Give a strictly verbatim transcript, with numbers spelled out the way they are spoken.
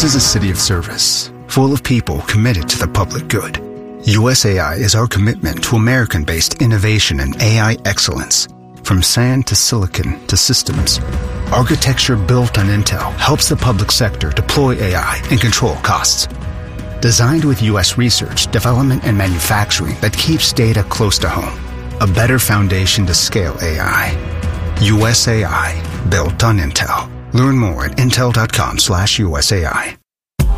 This is a city of service, full of people committed to the public good. U S A I is our commitment to American-based innovation and A I excellence. From sand to silicon to systems, architecture built on Intel helps the public sector deploy A I and control costs. Designed with U S research, development, and manufacturing that keeps data close to home. A better foundation to scale A I. U S A I, built on Intel. Learn more at intel dot com slash U S A I.